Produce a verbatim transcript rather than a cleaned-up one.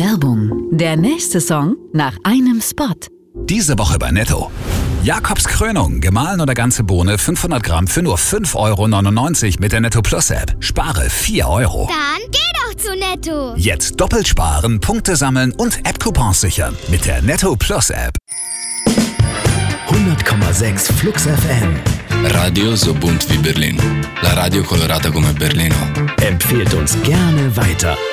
Werbung. Der nächste Song nach einem Spot. Diese Woche bei Netto. Jakobs Krönung, gemahlen oder ganze Bohne, fünfhundert Gramm für nur fünf Euro neunundneunzig mit der Netto Plus App. Spare vier Euro. Dann geh doch zu Netto. Jetzt doppelt sparen, Punkte sammeln und App-Coupons sichern mit der Netto Plus App. hundert Komma sechs Flux F M. Radio so bunt wie Berlin. La radio colorata come Berlino. Empfehlt uns gerne weiter.